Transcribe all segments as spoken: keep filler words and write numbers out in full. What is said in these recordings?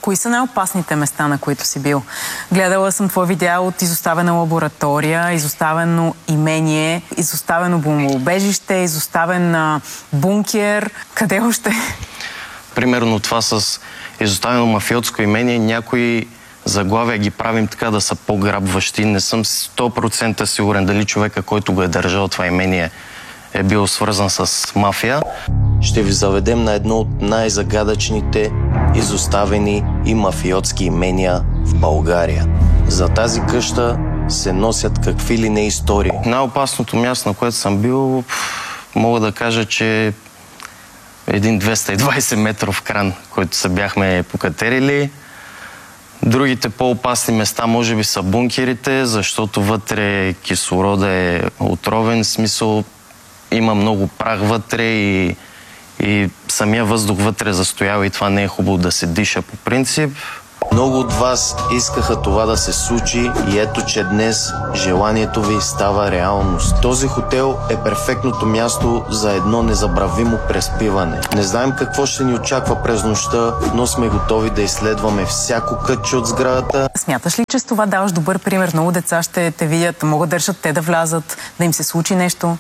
Кои са най-опасните места, на които си бил? Гледала съм твой видео от изоставена лаборатория, изоставено имение, изоставено бомбоубежище, изоставен а, бункер. Къде още? Примерно това с изоставено мафиотско имение, някои заглавия ги правим така да са по-грабващи. Не съм сто процента сигурен дали човека, който го е държал това имение, е бил свързан с мафия. Ще ви заведем на едно от най-загадъчните, изоставени и мафиотски имения в България. За тази къща се носят какви ли не истории. Най-опасното място, на което съм бил, мога да кажа, че един двеста и двайсет метров кран, който се бяхме покатерили. Другите по-опасни места може би са бункерите, защото вътре кислорода е отровен, в смисъл има много прах вътре и, и самия въздух вътре застоява и това не е хубаво да се диша по принцип. Много от вас искаха това да се случи и ето, че днес желанието ви става реалност. Този хотел е перфектното място за едно незабравимо преспиване. Не знаем какво ще ни очаква през нощта, но сме готови да изследваме всяко кътче от сградата. Смяташ ли, че с това даваш добър пример? Много деца ще те видят, могат да решат те да влязат, да им се случи нещо?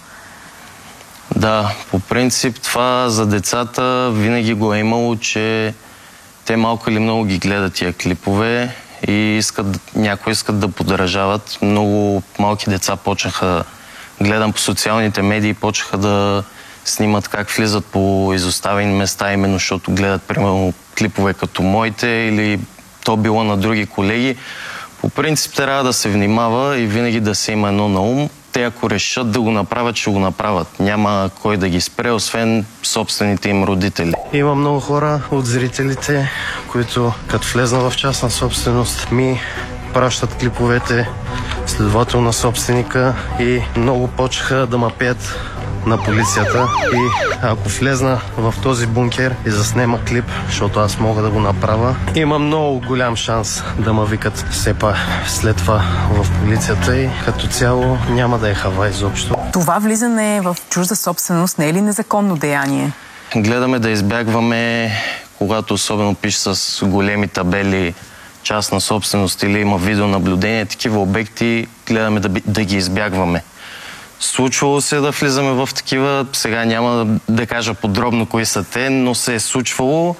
Да, по принцип това за децата винаги го е имало, че те малко или много ги гледат тия клипове и искат, някои искат да подражават. Много малки деца почнаха, гледам по социалните медии, почнаха да снимат как влизат по изоставени места, именно защото гледат, примерно, клипове като моите или то било на други колеги. По принцип трябва да се внимава и винаги да се има едно на ум. Те ако решат да го направят, ще го направят. Няма кой да ги спре, освен собствените им родители. Има много хора от зрителите, които като влезна в частна собственост ми пращат клиповете, следователно на собственика, и много почнаха да ме пеят на полицията. И ако влезна в този бункер и заснема клип, защото аз мога да го направя, има много голям шанс да ме викат все пак след това в полицията и като цяло няма да е хава изобщо. Това влизане в чужда собственост не е ли незаконно деяние? Гледаме да избягваме, когато особено пише с големи табели частна собственост или има видеонаблюдение, такива обекти гледаме да, да ги избягваме. Случвало се да влизаме в такива, сега няма да кажа подробно кои са те, но се е случвало.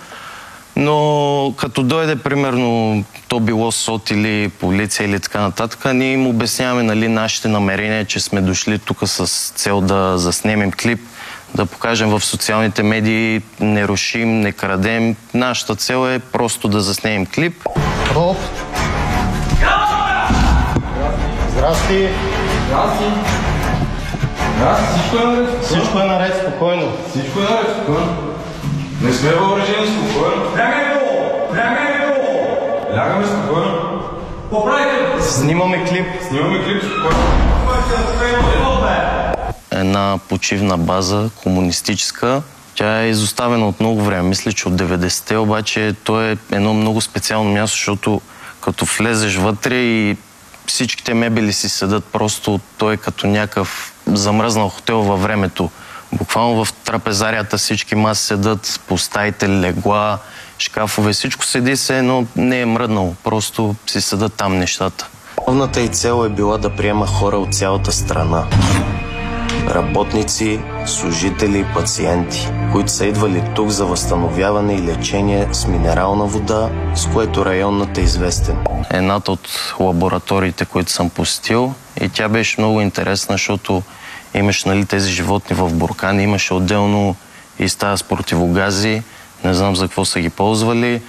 Но като дойде, примерно, то било СОТ или полиция или така нататък, ние им обясняваме, нали, нашите намерения, че сме дошли тук с цел да заснемем клип, да покажем в социалните медии, не рушим, не крадем. Нашата цел е просто да заснемем клип. Оп! Здрасти! Здрасти! Да, всичко е наред. Всичко е наред, спокойно. Всичко е наред, спокойно. Не сме въоръжени, спокойно. Лягаме долу! Лягаме долу! Лягаме спокойно. Поправите! Снимаме клип. Снимаме клип, спокойно. Една почивна база, комунистическа. Тя е изоставена от много време. Мисля, че от деветдесетте, обаче то е едно много специално място, защото като влезеш вътре и всичките мебели си седат, просто той е като някакъв замръзнал хотел във времето. Буквално в трапезарията всички маси седат, по стаите, легла, шкафове, всичко седи се, но не е мръднало, просто си седат там нещата. Основната и цел е била да приема хора от цялата страна. Работници, служители, пациенти, които са идвали тук за възстановяване и лечение с минерална вода, с което районът е известен. Едната от лабораториите, които съм посетил, и тя беше много интересна, защото имаше, нали, тези животни в буркани, имаше отделно и стая с противогази, не знам за какво са ги ползвали.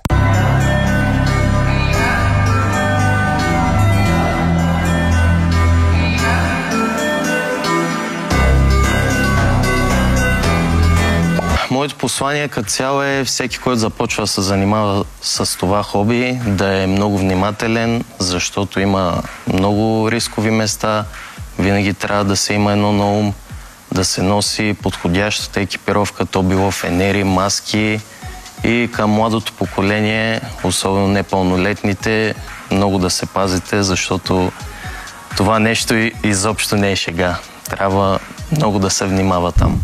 Моето послание като цяло е всеки, който започва да се занимава с това хоби, да е много внимателен, защото има много рискови места. Винаги трябва да се има едно на ум, да се носи подходящата екипировка, то било фенери, маски, и към младото поколение, особено непълнолетните, много да се пазите, защото това нещо изобщо не е шега. Трябва много да се внимава там.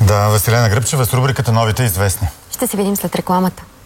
Да, Василена Гръбчева с рубриката Новите известни. Ще се видим след рекламата.